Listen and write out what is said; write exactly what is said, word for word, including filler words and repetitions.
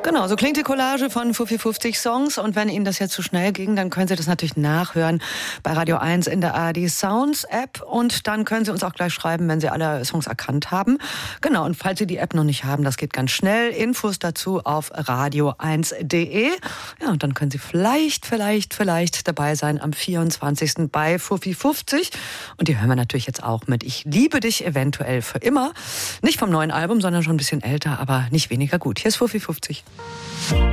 Genau, so klingt die Collage von Fuffi fünfzig Songs. Und wenn Ihnen das jetzt zu schnell ging, dann können Sie das natürlich nachhören bei Radio eins in der A R D Sounds App. Und dann können Sie uns auch gleich schreiben, wenn Sie alle Songs erkannt haben. Genau, und falls Sie die App noch nicht haben, das geht ganz schnell. Infos dazu auf radio eins punkt de. Ja, und dann können Sie vielleicht, vielleicht, vielleicht dabei sein am vierundzwanzigsten bei Fuffi fünfzig. Und die hören wir natürlich jetzt auch mit Ich liebe dich eventuell für immer. Nicht vom neuen Album, sondern schon ein bisschen älter, aber nicht weniger gut. Hier ist Fuffi fünfzig.